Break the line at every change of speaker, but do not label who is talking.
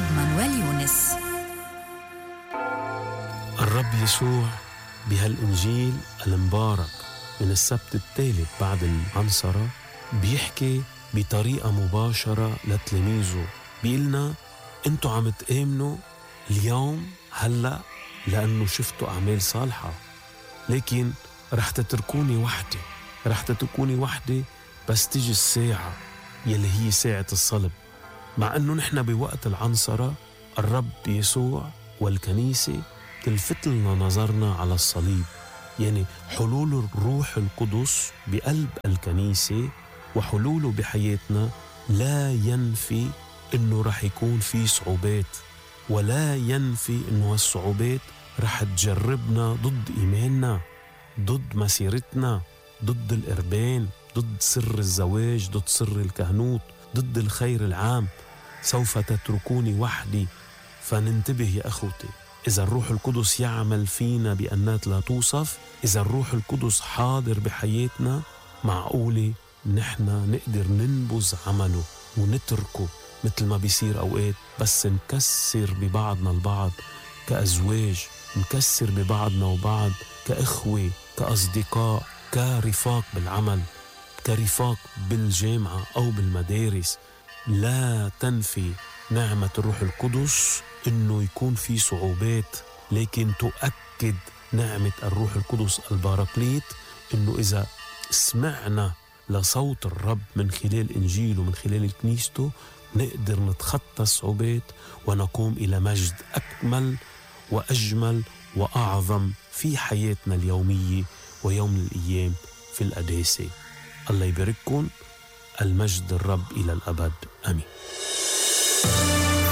الأب مانويل يونس.
الرب يسوع بهالإنجيل المبارك من السبت الثالث بعد العنصرة بيحكي بطريقة مباشرة لتلاميذه، بيقلنا انتوا عم تآمنوا اليوم هلأ لأنه شفتوا أعمال صالحة، لكن رح تتركوني وحدي بس تيجي الساعة يلي هي ساعة الصلب. مع أنه نحن بوقت العنصرة الرب يسوع والكنيسة تلفت لنا نظرنا على الصليب، يعني حلول الروح القدس بقلب الكنيسة وحلوله بحياتنا لا ينفي أنه رح يكون في صعوبات، ولا ينفي أنه الصعوبات رح تجربنا ضد إيماننا، ضد مسيرتنا، ضد الإربان، ضد سر الزواج، ضد سر الكهنوت، ضد الخير العام. سوف تتركوني وحدي، فننتبه يا أخوتي. إذا الروح القدس يعمل فينا بأنات لا توصف، إذا الروح القدس حاضر بحياتنا، معقولة نحن نقدر ننبذ عمله ونتركه مثل ما بيصير أوقات، بس نكسر ببعضنا البعض كأزواج، نكسر ببعضنا وبعض كأخوة، كأصدقاء، كرفاق بالعمل، كرفاق بالجامعة أو بالمدارس. لا تنفي نعمة الروح القدس إنه يكون في صعوبات، لكن تؤكد نعمة الروح القدس الباراكليت إنه إذا سمعنا لصوت الرب من خلال إنجيله ومن خلال كنيسته نقدر نتخطى الصعوبات ونقوم إلى مجد أكمل وأجمل وأعظم في حياتنا اليومية ويوم الأيام في القداسة. الله يبارككم. المجد الرب إلى الأبد. آمين.